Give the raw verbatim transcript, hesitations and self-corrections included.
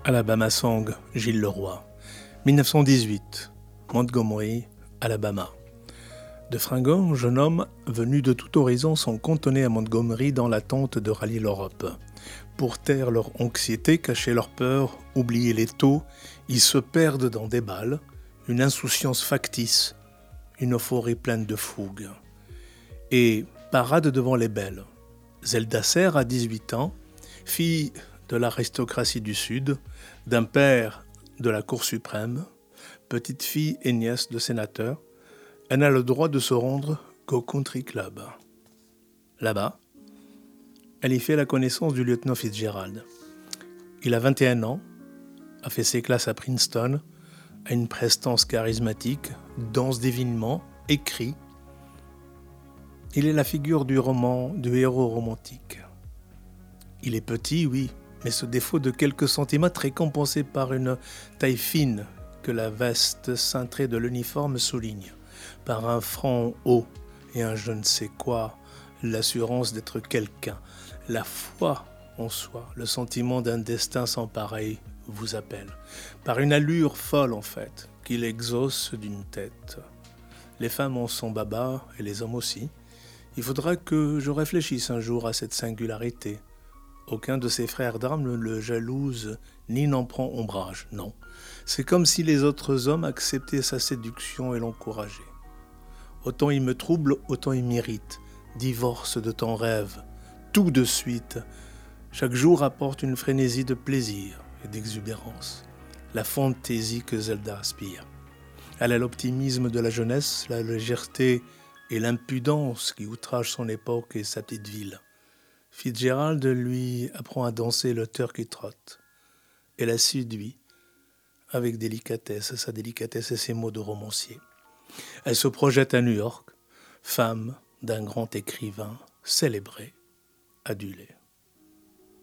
Alabama Song, Gilles Leroy. mille neuf cent dix-huit, Montgomery, Alabama. De fringants, jeunes hommes venus de tout horizon sont cantonnés à Montgomery dans l'attente de rallier l'Europe. Pour taire leur anxiété, cacher leur peur, oublier les taux, ils se perdent dans des balles, une insouciance factice, une euphorie pleine de fougue. Et parade devant les belles. Zelda Serre a dix-huit ans, fille de l'aristocratie du Sud, d'un père de la Cour suprême, petite fille et nièce de sénateur, elle n'a le droit de se rendre qu'au country club. Là-bas, elle y fait la connaissance du lieutenant Fitzgerald. Il a vingt et un ans, a fait ses classes à Princeton, a une prestance charismatique, danse divinement, écrit. Il est la figure du roman, du héros romantique. Il est petit, oui, mais ce défaut de quelques centimètres est compensé par une taille fine que la veste cintrée de l'uniforme souligne, par un front haut et un je ne sais quoi, l'assurance d'être quelqu'un, la foi en soi, le sentiment d'un destin sans pareil vous appelle, par une allure folle en fait, qu'il exauce d'une tête. Les femmes ont son baba et les hommes aussi. Il faudra que je réfléchisse un jour à cette singularité. Aucun de ses frères d'armes ne le jalouse ni n'en prend ombrage, non. C'est comme si les autres hommes acceptaient sa séduction et l'encourageaient. Autant il me trouble, autant il m'irrite. Divorce de ton rêve, tout de suite. Chaque jour apporte une frénésie de plaisir et d'exubérance. La fantaisie que Zelda aspire. Elle a l'optimisme de la jeunesse, la légèreté et l'impudence qui outragent son époque et sa petite ville. Fitzgerald lui apprend à danser le turkey trot et la séduit avec délicatesse, sa délicatesse et ses mots de romancier. Elle se projette à New York, femme d'un grand écrivain célébré, adulé.